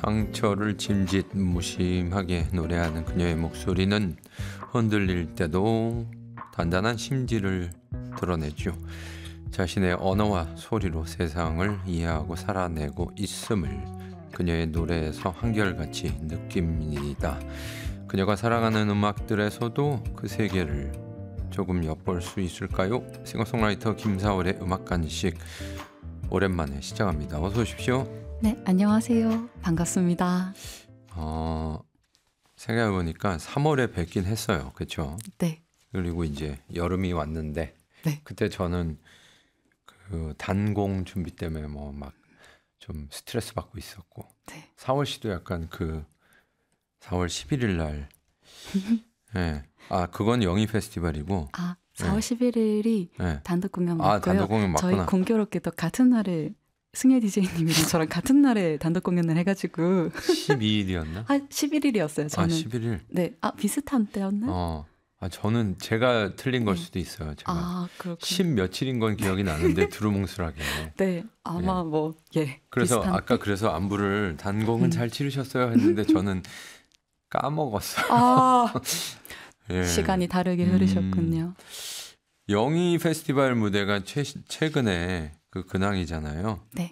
상처를 짐짓 무심하게 노래하는 그녀의 목소리는 흔들릴 때도 단단한 심지를 드러내죠. 자신의 언어와 소리로 세상을 이해하고 살아내고 있음을 그녀의 노래에서 한결같이 느낍니다. 그녀가 사랑하는 음악들에서도 그 세계를 조금 엿볼 수 있을까요? 싱어송라이터 김사월의 음악 간식 오랜만에 시작합니다. 어서 오십시오. 네, 안녕하세요. 반갑습니다. 생각해보니까 3월에 뵙긴 했어요. 그렇죠? 네. 그리고 이제 여름이 왔는데 네. 그때 저는 그 단공 준비 때문에 뭐 막 좀 스트레스 받고 있었고 네. 4월 씨도 약간 그 4월 11일 날 네. 그건 영희 페스티벌이고 4월 11일이 네. 단독 공연 맞고요. 단독 공연 맞구나. 저희 공교롭게도 같은 날에 승혜 DJ님이랑 저랑 같은 날에 단독 공연을 해가지고 12일이었나? 11일이었어요. 저는. 11일? 네. 비슷한 때였나? 저는 제가 틀린 걸 수도 있어요. 제가 그렇군요. 10 며칠인 건 기억이 나는데 두루뭉술하게. 네, 아마 그래서 비슷한 아까 그래서 안부를 단공은 잘 치르셨어요 했는데 저는 까먹었어요. 예. 시간이 다르게 흐르셨군요. 영희 페스티벌 무대가 최근에 그 근황이잖아요. 네.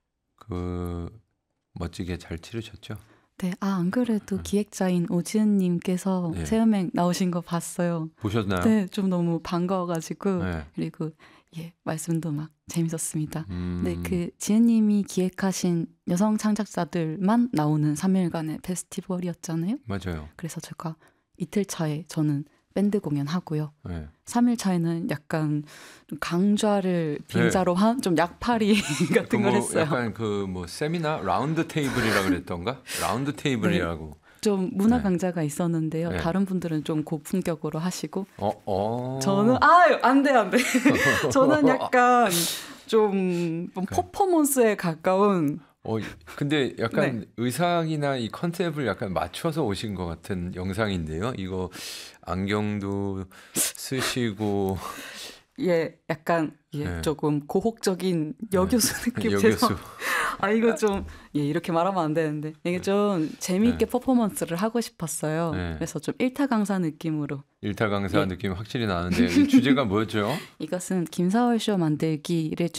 그 멋지게 잘 치르셨죠? 네, 안 그래도 기획자인 오지은님께서 네. 새음악 나오신 거 봤어요. 보셨나요? 네, 좀 너무 반가워가지고 네. 그리고 말씀도 막 재밌었습니다. 네, 그 지은님이 기획하신 여성 창작자들만 나오는 3일간의 페스티벌이었잖아요. 맞아요. 그래서 제가 이틀 차에 저는 밴드 공연하고요. 네. 3일 차에는 약간 좀 강좌를 빙자로 한 좀 약팔이 같은 걸 했어요. 약간 그 뭐 세미나 라운드 테이블이라 그랬던가? 라운드 테이블이라고. 좀 문화 강좌가 있었는데요. 네. 다른 분들은 좀 고품격으로 하시고 저는 안 돼. 저는 약간 좀 퍼포먼스에 가까운 근데 약간 의상이나 이 컨셉을 약간 맞춰서 오신 것 같은 영상인데요. 이거 안경도 쓰시고 약간 조금 고혹적인 여교수 느낌. 여교수. 이거 좀 이렇게 말하면 안 되는데 이게 좀 재미있게 퍼포먼스를 하고 싶었어요. 그래서 좀 일타 강사 느낌으로. 일타 강사 느낌 확실히 나는데 이 주제가 뭐였죠? 이것은 김사월 쇼 만들기를